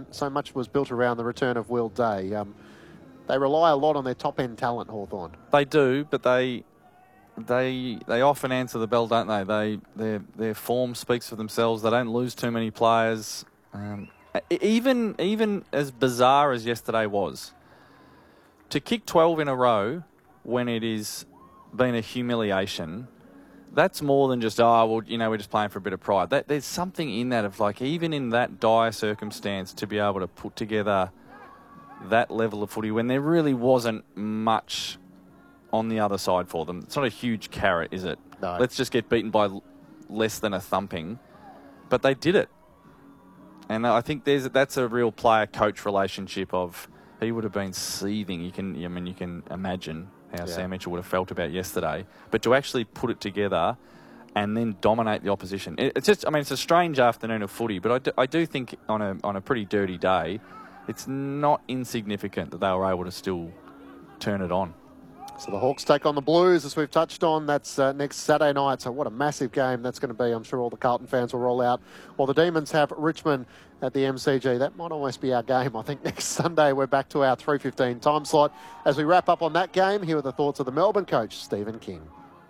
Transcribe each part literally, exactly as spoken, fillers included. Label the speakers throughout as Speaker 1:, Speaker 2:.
Speaker 1: and so much was built around the return of Will Day. Um, they rely a lot on their top-end talent, Hawthorn.
Speaker 2: They do, but they they they often answer the bell, don't they? They their their form speaks for themselves. They don't lose too many players. Um, even even as bizarre as yesterday was, to kick twelve in a row when it is been a humiliation, that's more than just, oh, well, you know, we're just playing for a bit of pride. That, there's something in that of, like, even in that dire circumstance, to be able to put together that level of footy when there really wasn't much on the other side for them. It's not a huge carrot, is it?
Speaker 1: No.
Speaker 2: Let's just get beaten by l- less than a thumping. But they did it. And I think there's that's a real player-coach relationship of, he would have been seething. You can, I mean, you can imagine how
Speaker 1: yeah.
Speaker 2: Sam Mitchell would have felt about yesterday. But to actually put it together and then dominate the opposition, it, it's just, I mean, it's a strange afternoon of footy, but I do, I do think on a on a pretty dirty day, it's not insignificant that they were able to still turn it on.
Speaker 1: So the Hawks take on the Blues, as we've touched on. That's uh, next Saturday night. So what a massive game that's going to be. I'm sure all the Carlton fans will roll out. While the Demons have Richmond at the M C G. That might almost be our game. I think next Sunday we're back to our three fifteen time slot. As we wrap up on that game, here are the thoughts of the Melbourne coach, Stephen King.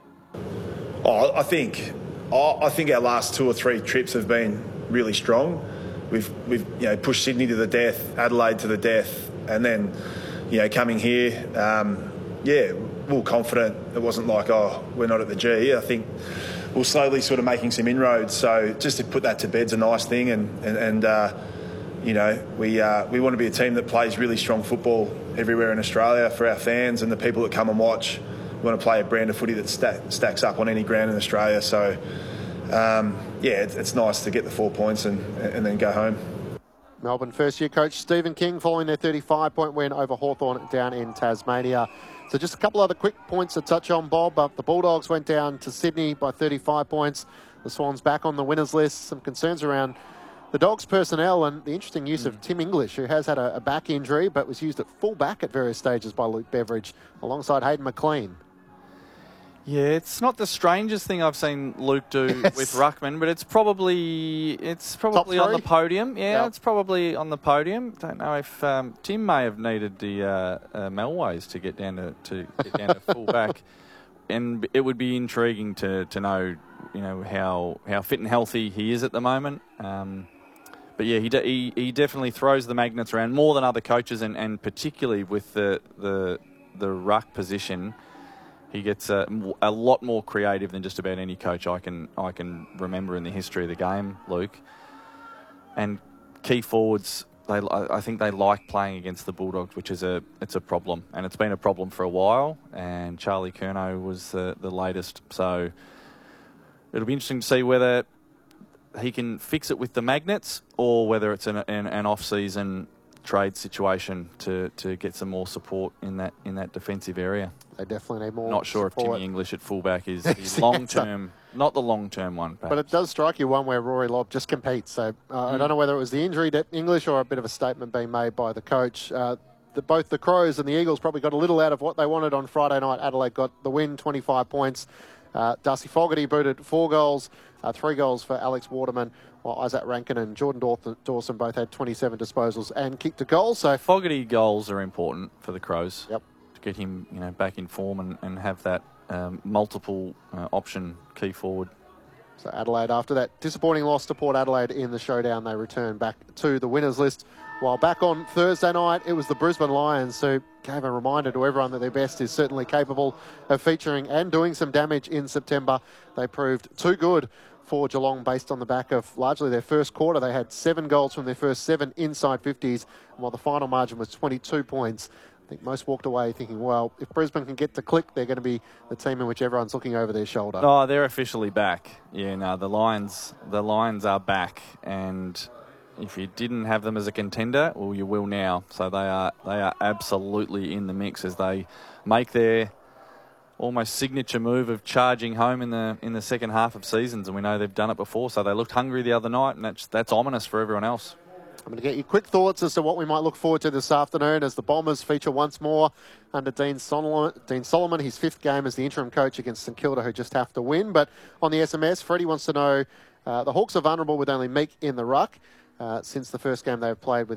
Speaker 3: Oh, I think I think our last two or three trips have been really strong. We've we've you know pushed Sydney to the death, Adelaide to the death, and then you know coming here. Um, Yeah, we were confident. It wasn't like, oh, we're not at the G. I think we're slowly sort of making some inroads. So just to put that to bed's a nice thing. And, and, and uh, you know, we uh, we want to be a team that plays really strong football everywhere in Australia for our fans and the people that come and watch. We want to play a brand of footy that stack, stacks up on any ground in Australia. So, um, yeah, it's, it's nice to get the four points and, and then go home.
Speaker 1: Melbourne first-year coach Stephen King following their thirty-five point win over Hawthorn down in Tasmania. So just a couple other quick points to touch on, Bob. Uh, the Bulldogs went down to Sydney by thirty-five points. The Swans back on the winners list. Some concerns around the Dogs personnel and the interesting use mm. of Tim English, who has had a, a back injury but was used at full back at various stages by Luke Beveridge alongside Hayden McLean.
Speaker 2: Yeah, it's not the strangest thing I've seen Luke do yes. with Ruckman, but it's probably it's probably on the podium. Yeah, yep. It's probably on the podium. Don't know if um, Tim may have needed the uh, uh, Melways to get down to, to get down to full back, and it would be intriguing to to know you know how how fit and healthy he is at the moment. Um, but yeah, he, de- he he definitely throws the magnets around more than other coaches, and, and particularly with the the the ruck position. He gets a, a lot more creative than just about any coach I can I can remember in the history of the game, Luke. And key forwards, they I think they like playing against the Bulldogs, which is a it's a problem, and it's been a problem for a while. And Charlie Curnow was the, the latest, so it'll be interesting to see whether he can fix it with the magnets or whether it's an an, an off-season trade situation to, to get some more support in that in that defensive area.
Speaker 1: They definitely need more.
Speaker 2: Not sure
Speaker 1: support.
Speaker 2: if Timmy English at fullback is, is long term, not the long term one. Perhaps.
Speaker 1: But it does strike you one where Rory Lobb just competes. So uh, mm. I don't know whether it was the injury to English or a bit of a statement being made by the coach. Uh, the, both the Crows and the Eagles probably got a little out of what they wanted on Friday night. Adelaide got the win, twenty-five points. Uh, Darcy Fogarty booted four goals, uh, three goals for Alex Waterman, while Isaac Rankin and Jordan Dawson, Dawson both had twenty-seven disposals and kicked a goal. So
Speaker 2: Fogarty goals are important for the Crows.
Speaker 1: Yep.
Speaker 2: To get him, you know, back in form and, and have that um, multiple uh, option key forward.
Speaker 1: So Adelaide, after that disappointing loss to Port Adelaide in the showdown, they return back to the winners list. While back on Thursday night, it was the Brisbane Lions who gave a reminder to everyone that their best is certainly capable of featuring and doing some damage in September. They proved too good for Geelong based on the back of largely their first quarter. They had seven goals from their first seven inside fifties, while the final margin was twenty-two points. I think most walked away thinking, well, if Brisbane can get to click, they're going to be the team in which everyone's looking over their shoulder.
Speaker 2: Oh, they're officially back. Yeah, no, the Lions, the Lions are back, and if you didn't have them as a contender, well, you will now. So they are they are absolutely in the mix as they make their almost signature move of charging home in the in the second half of seasons, and we know they've done it before. So they looked hungry the other night, and that's that's ominous for everyone else.
Speaker 1: I'm going to get you quick thoughts as to what we might look forward to this afternoon as the Bombers feature once more under Dean Solomon, Dean Solomon, his fifth game as the interim coach against St Kilda, who just have to win. But on the S M S, Freddie wants to know, uh, the Hawks are vulnerable with only Meek in the ruck. Uh, since the first game they've played with